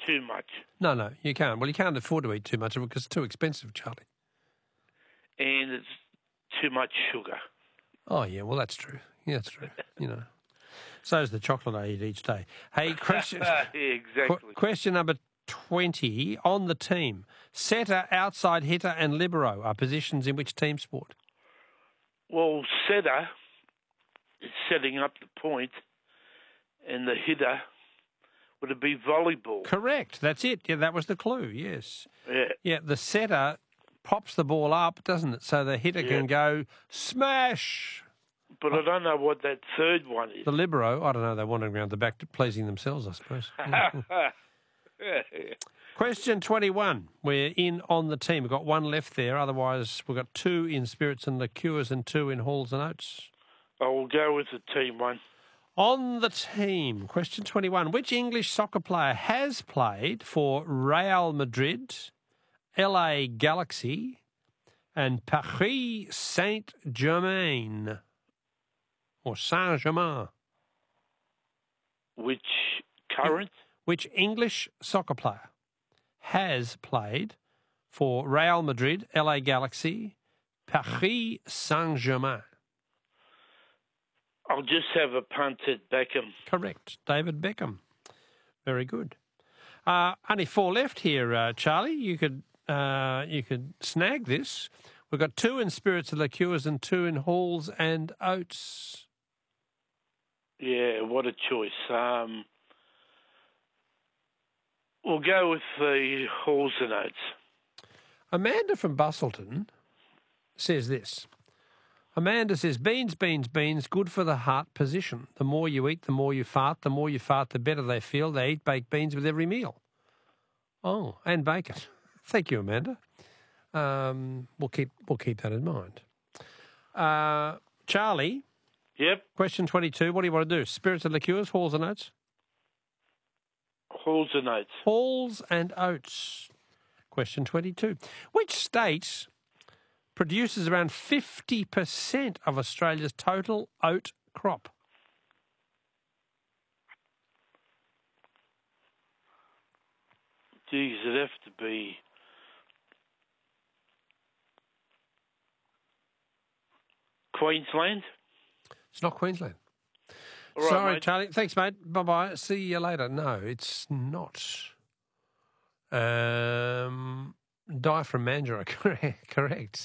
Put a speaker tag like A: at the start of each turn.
A: too much.
B: No, you can't. Well, you can't afford to eat too much of it because it's too expensive, Charlie.
A: And it's too much sugar.
B: Oh, yeah, well, that's true. Yeah, that's true. So's the chocolate I eat each day. Hey, question,
A: Yeah, exactly.
B: question number 20 on the team. Setter, outside hitter and libero are positions in which team sport?
A: Well, setter is setting up the point, and the hitter would it be volleyball?
B: Correct. That's it. Yeah, that was the clue, yes.
A: Yeah.
B: Yeah, the setter pops the ball up, doesn't it? So the hitter can go smash.
A: But I don't know what that third one is.
B: The libero, I don't know, they're wandering around the back pleasing themselves, I suppose. Question 21. We're in on the team. We've got one left there. Otherwise, we've got 2 in spirits and liqueurs and 2 in halls and oats.
A: I will go with the team one.
B: On the team, question 21. Which English soccer player has played for Real Madrid, LA Galaxy and Paris Saint-Germain? Or Saint-Germain?
A: Which current?
B: Which English soccer player has played for Real Madrid, LA Galaxy, Paris Saint-Germain?
A: I'll just have a punt at Beckham.
B: Correct. David Beckham. Very good. Only 4 left here, Charlie. You could snag this. We've got 2 in spirits and liqueurs and 2 in halls and oats.
A: Yeah, what a choice. We'll go with the halls and oats.
B: Amanda from Bustleton says this. Amanda says, beans, beans, beans, good for the heart position. The more you eat, the more you fart. The more you fart, the better they feel. They eat baked beans with every meal. Oh, and bacon. Thank you, Amanda. We'll keep that in mind. Charlie.
A: Yep.
B: Question 22. What do you want to do? Spirits and liqueurs, halls and oats?
A: Halls and oats.
B: Halls and oats. Question 22. Which state produces around 50% of Australia's total oat crop?
A: Geez, it'd have to be Queensland.
B: It's not Queensland.
A: All right,
B: Sorry,
A: mate.
B: Charlie. Thanks, mate. Bye-bye. See you later. No, it's not. Di from Mandurah. Correct.